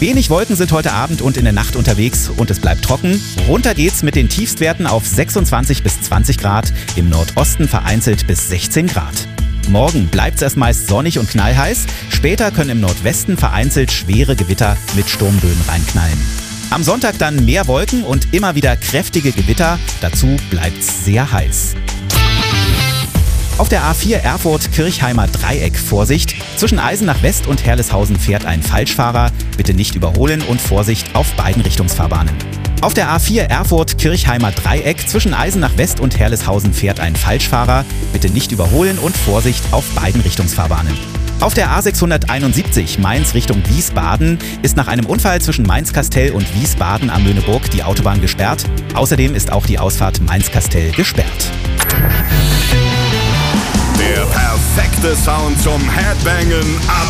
Wenig Wolken sind heute Abend und in der Nacht unterwegs und es bleibt trocken. Runter geht's mit den Tiefstwerten auf 26 bis 20 Grad, im Nordosten vereinzelt bis 16 Grad. Morgen bleibt's erst meist sonnig und knallheiß, später können im Nordwesten vereinzelt schwere Gewitter mit Sturmböen reinknallen. Am Sonntag dann mehr Wolken und immer wieder kräftige Gewitter, dazu bleibt's sehr heiß. Auf der A4 Erfurt-Kirchheimer Dreieck Vorsicht. Zwischen Eisenach West und Herleshausen fährt ein Falschfahrer. Bitte nicht überholen und Vorsicht auf beiden Richtungsfahrbahnen. Auf der A4 Erfurt-Kirchheimer Dreieck zwischen Eisenach West und Herleshausen fährt ein Falschfahrer. Bitte nicht überholen und Vorsicht auf beiden Richtungsfahrbahnen. Auf der A671 Mainz Richtung Wiesbaden ist nach einem Unfall zwischen Mainz-Kastell und Wiesbaden am Möhneburg die Autobahn gesperrt. Außerdem ist auch die Ausfahrt Mainz-Kastell gesperrt. Der perfekte Sound zum Headbangen ab